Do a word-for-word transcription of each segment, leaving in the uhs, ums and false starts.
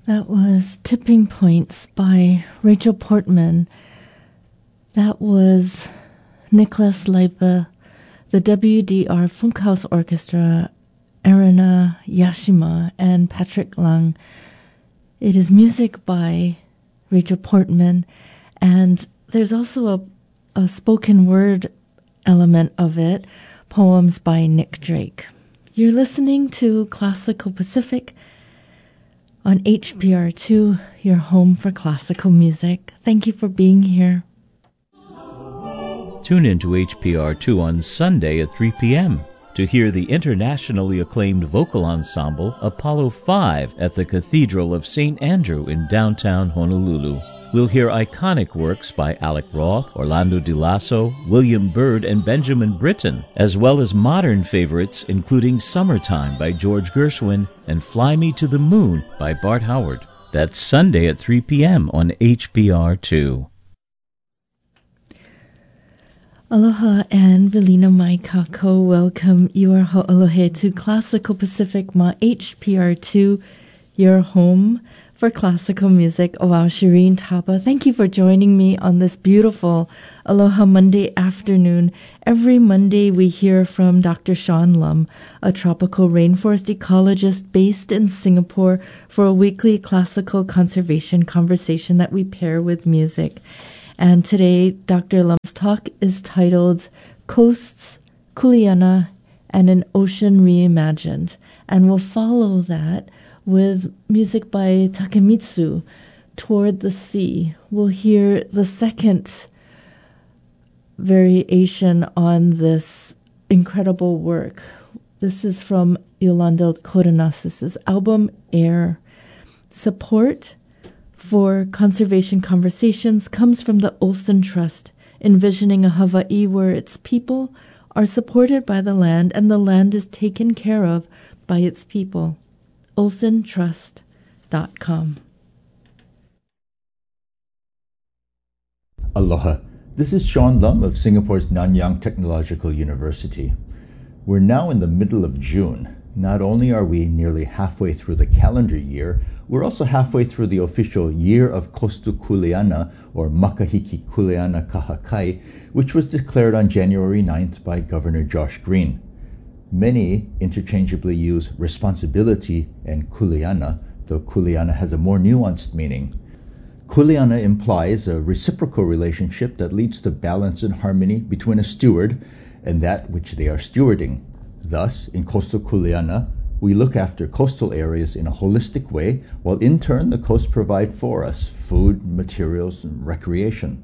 That was Tipping Points by Rachel Portman. That was Nicholas Leipe, the W D R Funkhaus Orchestra, Erina Yashima, and Patrick Lang. It is music by Rachel Portman, and there's also a, a spoken word element of it, poems by Nick Drake. You're listening to Classical Pacific on H P R two, your home for classical music. Thank you for being here. Tune in to H P R two on Sunday at three p.m. to hear the internationally acclaimed vocal ensemble Apollo five at the Cathedral of Saint Andrew in downtown Honolulu. We'll hear iconic works by Alec Roth, Orlando Di Lasso, William Byrd, and Benjamin Britten, as well as modern favorites including Summertime by George Gershwin and Fly Me to the Moon by Bart Howard. That's Sunday at three p.m. on H P R two. Aloha and Velina mai kako. Welcome your ho'olohe to Classical Pacific ma H P R two, your home for classical music. Oh wow, Shireen Taba, thank you for joining me on this beautiful Aloha Monday afternoon. Every Monday we hear from Doctor Sean Lum, a tropical rainforest ecologist based in Singapore, for a weekly classical conservation conversation that we pair with music. And today, Doctor Lum's talk is titled Coasts, Kuleana, and an Ocean Reimagined. And we'll follow that with music by Takemitsu, Toward the Sea. We'll hear the second variation on this incredible work. This is from Yolanda Koronasis's album, Air. Support for conservation conversations comes from the Olson Trust, envisioning a Hawaii where its people are supported by the land and the land is taken care of by its people. olson trust dot com. Aloha. This is Sean Lum of Singapore's Nanyang Technological University. We're now in the middle of June. Not only are we nearly halfway through the calendar year, we're also halfway through the official Year of Kostu Kuleana, or Makahiki Kuleana Kahakai, which was declared on January ninth by Governor Josh Green. Many interchangeably use responsibility and kuleana, though kuleana has a more nuanced meaning. Kuleana implies a reciprocal relationship that leads to balance and harmony between a steward and that which they are stewarding. Thus, in Coastal Kuleana, we look after coastal areas in a holistic way, while in turn the coasts provide for us food, materials, and recreation.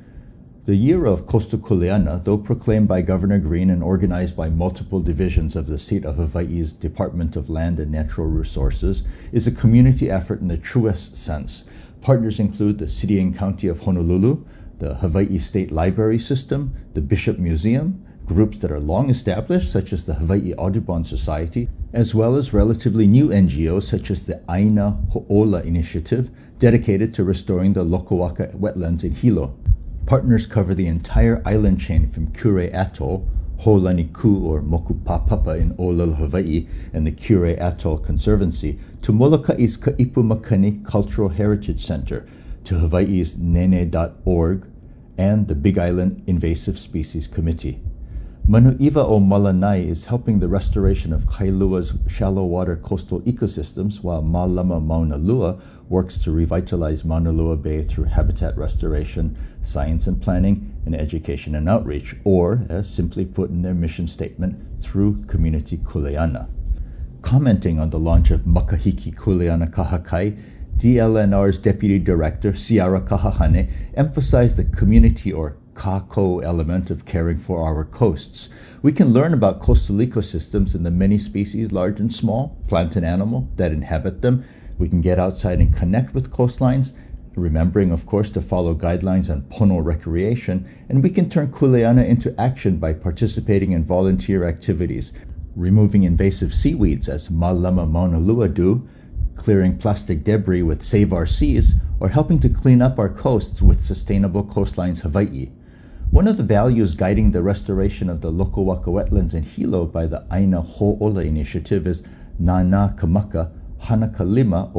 The Year of Coastal Kuleana, though proclaimed by Governor Green and organized by multiple divisions of the State of Hawaii's Department of Land and Natural Resources, is a community effort in the truest sense. Partners include the City and County of Honolulu, the Hawaii State Library System, the Bishop Museum, groups that are long established, such as the Hawaii Audubon Society, as well as relatively new N G Os, such as the Aina Ho'ola Initiative, dedicated to restoring the Lokowaka wetlands in Hilo. Partners cover the entire island chain from Kure Atoll, Ho'olaniku or Mokupapapa in Olel, Hawaii, and the Kure Atoll Conservancy, to Molokai's Ka'ipumakani Cultural Heritage Center, to Hawaii's nene dot org, and the Big Island Invasive Species Committee. Manu'iwa o Malanai is helping the restoration of Kailua's shallow water coastal ecosystems, while Malama Mauna Lua works to revitalize Mauna Lua Bay through habitat restoration, science and planning, and education and outreach, or, as simply put in their mission statement, through community kuleana. Commenting on the launch of Makahiki Kuleana Kahakai, D L N R's Deputy Director, Ciara Kahahane, emphasized the community or kako element of caring for our coasts. We can learn about coastal ecosystems and the many species, large and small, plant and animal, that inhabit them. We can get outside and connect with coastlines, remembering, of course, to follow guidelines on pono recreation, and we can turn kuleana into action by participating in volunteer activities, removing invasive seaweeds as Malama Mauna Lua do, clearing plastic debris with Save Our Seas, or helping to clean up our coasts with Sustainable Coastlines Hawaii. One of the values guiding the restoration of the Lokowaka wetlands in Hilo by the Aina Ho'ola Initiative is Nana Kamaka Hanakalima, or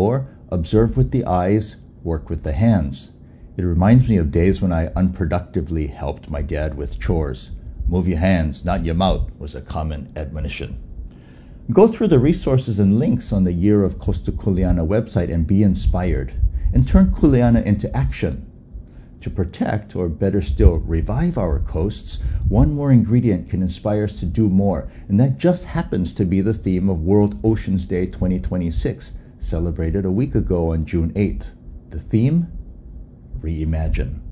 Observe with the eyes, work with the hands. It reminds me of days when I unproductively helped my dad with chores. Move your hands, not your mouth, was a common admonition. Go through the resources and links on the Year of Costa Kuleana website and be inspired, and turn Kuleana into action. To protect, or better still, revive our coasts, one more ingredient can inspire us to do more, and that just happens to be the theme of World Oceans Day twenty twenty-six, celebrated a week ago on June eighth. The theme? Reimagine.